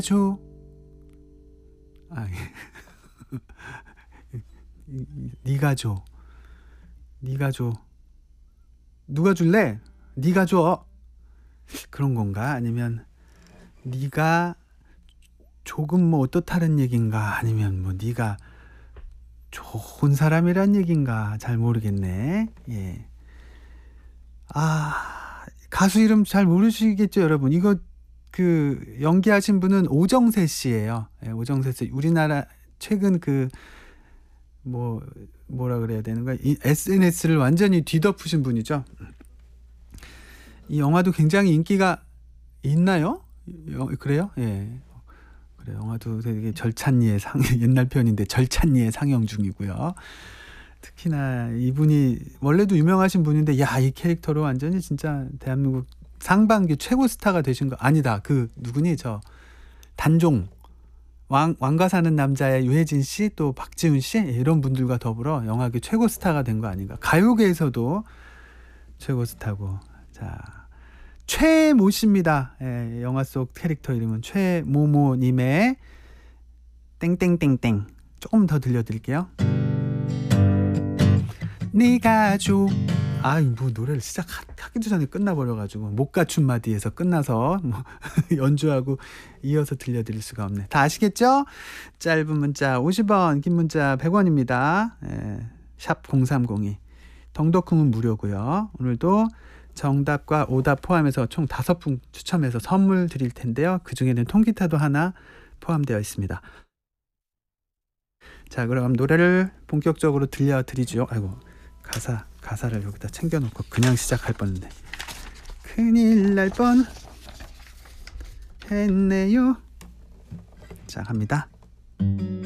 줘. 아, 네가 줘. 네가 줘. 누가 줄래? 네가 줘. 그런 건가? 아니면 네가 조금 뭐 어떻다는 얘긴가? 아니면 뭐 네가 좋은 사람이란 얘긴가? 잘 모르겠네. 예. 아, 가수 이름 잘 모르시겠죠, 여러분? 이거 그 연기하신 분은 오정세 씨예요. 예, 오정세 씨. 우리나라 최근 그 뭐 뭐라 그래야 되는 거야? 이 SNS를 완전히 뒤덮으신 분이죠. 이 영화도 굉장히 인기가 있나요? 그래요? 예. 그래, 영화도 되게 절찬리에 옛날 편인데 절찬리에 상영 중이고요. 특히나 이분이 원래도 유명하신 분인데, 야, 이 캐릭터로 완전히 진짜 대한민국 상반기 최고 스타가 되신 거 아니다. 그 누구니? 저 단종 왕가 사는 남자의 유해진 씨, 또 박지훈 씨, 이런 분들과 더불어 영화계 최고 스타가 된 거 아닌가. 가요계에서도 최고 스타고. 자, 최모 씨입니다. 예, 영화 속 캐릭터 이름은 최모모님의 땡땡땡땡. 조금 더 들려드릴게요. 네가 줘. 아, 뭐 노래를 시작하기도 전에 끝나버려가지고 못 갖춘 마디에서 끝나서 뭐 연주하고 이어서 들려드릴 수가 없네. 다 아시겠죠? 짧은 문자 50원, 긴 문자 100원입니다. 예, 샵 0302. 덩덕콩은 무료고요. 오늘도 정답과 오답 포함해서 총 5분 추첨해서 선물 드릴 텐데요. 그 중에는 통기타도 하나 포함되어 있습니다. 자, 그럼 노래를 본격적으로 들려드리죠. 아이고, 가사를 여기다 챙겨놓고 그냥 시작할 뻔했네. 큰일 날 뻔했네요. 자, 갑니다.